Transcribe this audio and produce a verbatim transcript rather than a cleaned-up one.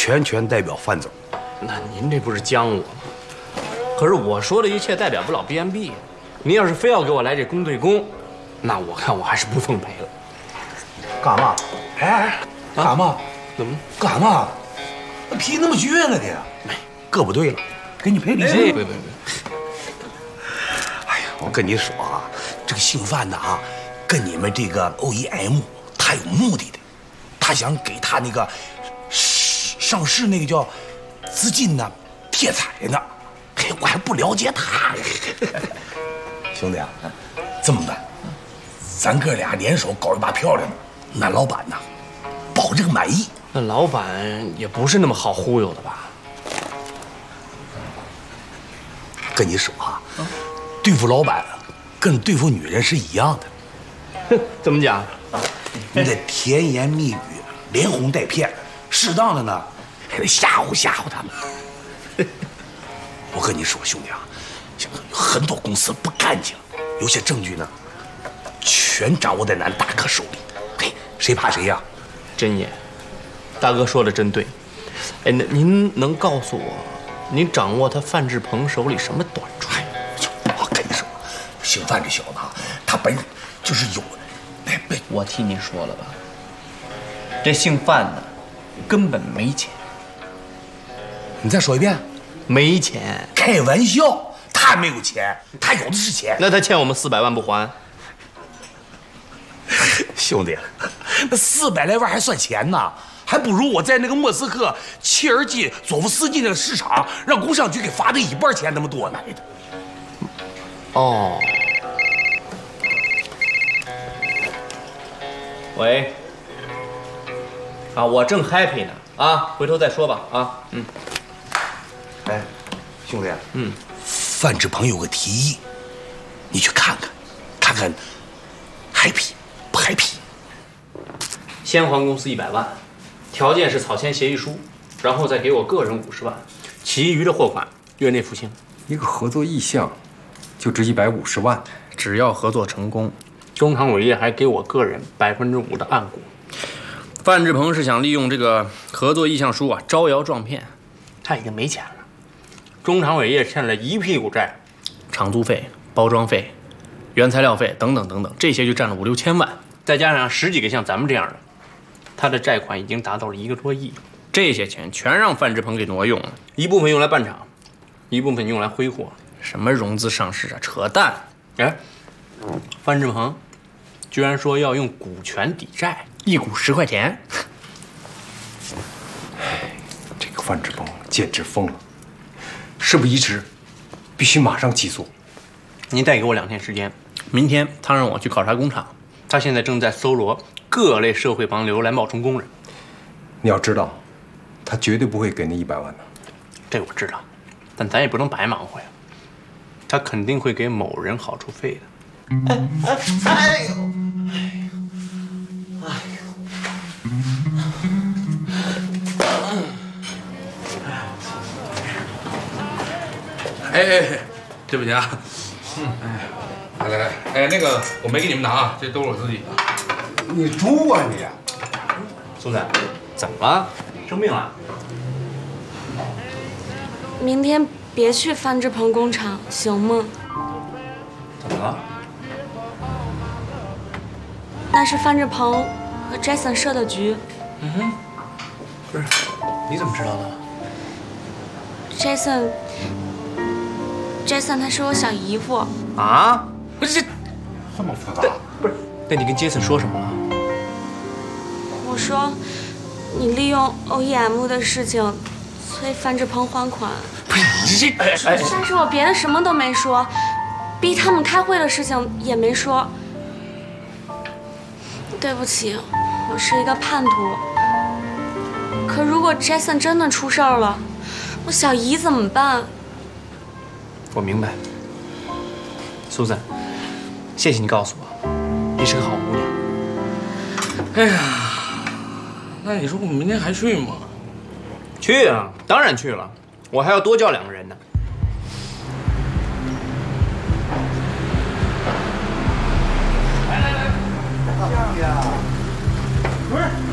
全权代表范总。 那您这不是将我吗？可是我说的一切代表不了 B M B。您要是非要给我来这公对公，那我看我还是不奉陪了。 干嘛？哎哎，干嘛？ 怎么？ 干嘛？那皮那么撅了的呀？没，胳膊对了，给你赔礼金。 别别别！ 哎呀，我跟你说啊，这个姓范的啊，跟你们这个 O E M 他有目的的，他想给他那个上市那个叫资金呢贴彩呢。嘿，我还不了解他呢。兄弟啊，这么办？咱哥俩联手搞一把漂亮的，那老板呐，保证满意。 那老板也不是那么好忽悠的吧？ 跟你说啊，对付老板跟对付女人是一样的。怎么讲？ 你得甜言蜜语，连哄带骗，适当的呢，还得吓唬吓唬他们。我跟你说，兄弟啊，现在有很多公司不干净，有些证据呢，全掌握在咱大哥手里。嘿，谁怕谁呀？ 真爷，大哥说的真对。哎，那您能告诉我，您掌握他范志鹏手里什么短处？ 我跟你说，姓范这小子啊，他本就是有，哎，被我替你说了吧，这姓范的根本没钱。 你再说一遍。 没钱？ 开玩笑，他没有钱，他有的是钱。 那他欠我们四百万不还？ 兄弟，那四百来万还算钱呢，还不如我在那个莫斯科切尔基佐夫斯基那个市场让工商局给罚的一半钱那么多来的。 哦。喂。啊，我正 happy 呢，啊，回头再说吧，啊，嗯。 哎，兄弟， 嗯， 范志鹏有个提议，你去看看，看看 happy 不 happy。 先还公司一百万，条件是草签协议书，然后再给我个人五十万，其余的货款月内付清。 一个合作意向就值一百五十万， 只要合作成功，中常伟业还给我个人百分之五的暗股。范志鹏是想利用这个合作意向书啊招摇撞骗，他已经没钱了。中常伟业欠了一屁股债，厂租费、包装费、原材料费等等等等，这些就占了五六千万，再加上十几个像咱们这样的，他的债款已经达到了一个多亿。这些钱全让范志鹏给挪用了，一部分用来办厂，一部分用来挥霍。什么融资上市啊，扯淡！哎，范志鹏居然说要用股权抵债，一股十块钱。 这个范志鹏简直疯了。事不宜迟，必须马上起诉。 您再给我两天时间，明天他让我去考察工厂，他现在正在搜罗各类社会帮流来冒充工人。 你要知道，他绝对不会给那一百万的。 这我知道，但咱也不能白忙活呀。他肯定会给某人好处费的。哎哎哎呦！哎哎哎哎，对不起啊，嗯，哎，来来来，哎，那个我没给你们拿啊，这都是我自己的。 你猪啊你！ 苏仔，怎么了？生病了？ 明天别去范志鹏工厂，行吗？ 怎么了？ 那是范志鹏和 Jason 设的局。 嗯哼，不是，你怎么知道的 ？Jason。Jason 他是我小姨夫啊！不是这么复杂？ 不是，那你跟 Jason 说什么了？ 我说，你利用 O E M 的事情催范志鹏还款。 不是你这……哎哎！ 但是我别的什么都没说，逼他们开会的事情也没说。对不起，我是一个叛徒。可如果 Jason 真的出事儿了，我小姨怎么办？ 我明白，苏珊，谢谢你告诉我，你是个好姑娘。 哎呀，那你说我明天还去吗？ 去啊，当然去了，我还要多叫两个人呢。 来来来，这样呀，不是。